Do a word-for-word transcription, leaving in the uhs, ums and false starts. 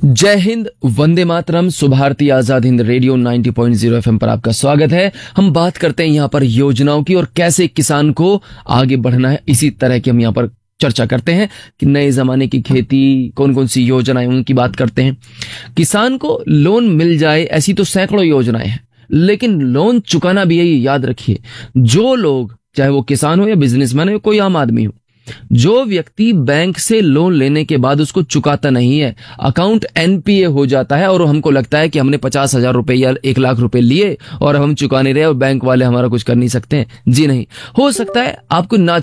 जय हिंद, वंदे मातरम। सुभारती आजाद हिंद रेडियो नब्बे point zero FM पर आपका स्वागत है। हम बात करते हैं यहाँ पर योजनाओं की और कैसे किसान को आगे बढ़ना है। इसी तरह की हम यहाँ पर चर्चा करते हैं कि नए जमाने की खेती, कौन कौन सी योजनाएं, उनकी बात करते हैं। किसान को लोन मिल जाए ऐसी तो सैकड़ों योजनाएं हैं, लेकिन लोन चुकाना भी, यही याद रखिए, जो लोग, चाहे वो किसान हो या बिजनेसमैन हो या कोई आम आदमी हो, जो व्यक्ति बैंक से लोन लेने के बाद उसको चुकाता नहीं है, अकाउंट एनपीए हो जाता है और हमको लगता है कि हमने पचास हजार रुपए या एक लाख रुपए लिए और हम चुका नहीं रहे और बैंक वाले हमारा कुछ कर नहीं सकते हैं। जी नहीं, हो सकता है आपको ना